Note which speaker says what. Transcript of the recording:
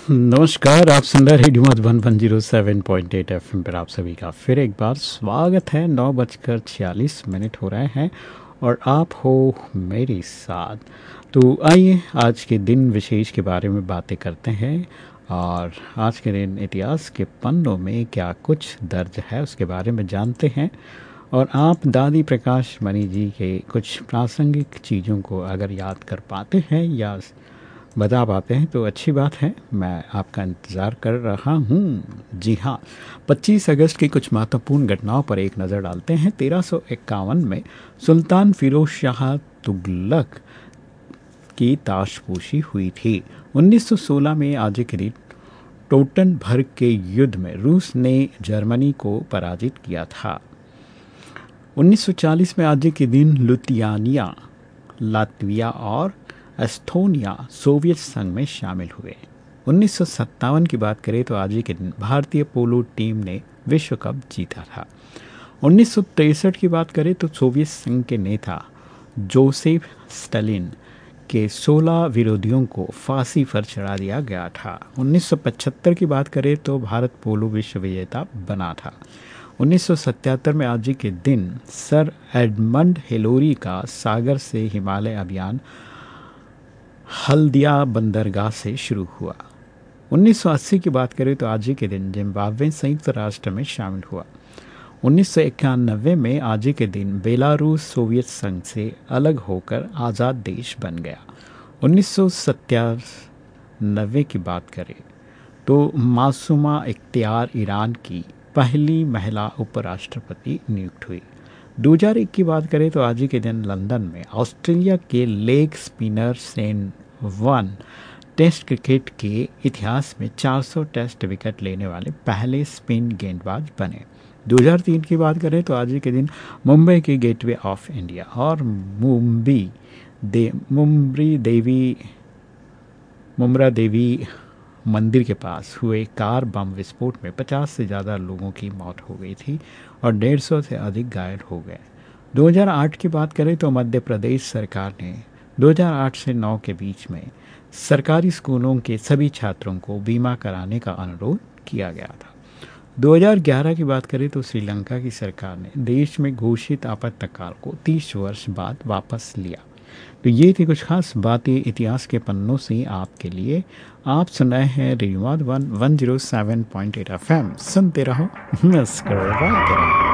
Speaker 1: नमस्कार, आप सुन रहे रेडियो मधुबन 107.8 एफएम पर। आप सभी का फिर एक बार स्वागत है। 9:46 हो रहे हैं और आप हो मेरे साथ। तो आइए आज के दिन विशेष के बारे में बातें करते हैं और आज के दिन इतिहास के पन्नों में क्या कुछ दर्ज है उसके बारे में जानते हैं। और आप दादी प्रकाश मणि जी के कुछ प्रासंगिक चीज़ों को अगर याद कर पाते हैं या बता पाते हैं तो अच्छी बात है। मैं आपका इंतज़ार कर रहा हूँ। जी हाँ, 25 अगस्त की कुछ महत्वपूर्ण घटनाओं पर एक नज़र डालते हैं। 1351 में सुल्तान फिरोज शाह तुगलक की ताजपोशी हुई थी। 1916 में आज के दिन टोटन भर के युद्ध में रूस ने जर्मनी को पराजित किया था। 1940 में आज के दिन लुथियानिया, लातविया और एस्टोनिया सोवियत संघ में शामिल हुए। 1957 की बात करें तो आज ही के दिन भारतीय पोलो टीम ने विश्व कप जीता था। 1963 की बात करें तो सोवियत संघ के नेता जोसेफ स्टालिन के 16 विरोधियों को फांसी पर चढ़ा दिया गया था। 1975 की बात करें तो भारत पोलो विश्व विजेता बना था। 1977 में आज ही के दिन सर एडमंड हिलोरी का सागर से हिमालय अभियान हल्दिया बंदरगाह से शुरू हुआ। 1980 की बात करें तो आज ही के दिन जिम्बाब्वे संयुक्त राष्ट्र में शामिल हुआ। 1991 में आज ही के दिन बेलारूस सोवियत संघ से अलग होकर आज़ाद देश बन गया। 1997 की बात करें तो मासूमा इख्तियार ईरान की पहली महिला उपराष्ट्रपति नियुक्त हुई। 2001 की बात करें तो आज ही के दिन लंदन में ऑस्ट्रेलिया के leg spinner Shane Warne test cricket के इतिहास में 400 टेस्ट विकेट लेने वाले पहले स्पिन गेंदबाज बने। 2003 की बात करें तो आज ही के दिन मुंबई के गेटवे ऑफ इंडिया और मुम्बरा देवी मंदिर के पास हुए कार बम विस्फोट में 50 से ज़्यादा लोगों की मौत हो गई थी और 150 से अधिक घायल हो गए। 2008 की बात करें तो मध्य प्रदेश सरकार ने 2008 से 9 के बीच में सरकारी स्कूलों के सभी छात्रों को बीमा कराने का अनुरोध किया गया था। 2011 की बात करें तो श्रीलंका की सरकार ने देश में घोषित आपातकाल को 30 वर्ष बाद वापस लिया। तो ये थी कुछ खास बातें इतिहास के पन्नों से आपके लिए। आप सुन रहे हैं रेडियो मधुबन 107.8 एफएम। सुनते रहो, मुस्कुराते रहो।